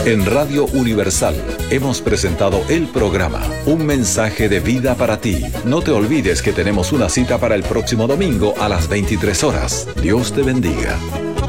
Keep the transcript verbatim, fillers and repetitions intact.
En Radio Universal hemos presentado el programa Un mensaje de vida para ti. No te olvides que tenemos una cita para el próximo domingo a las veintitrés horas. Dios te bendiga.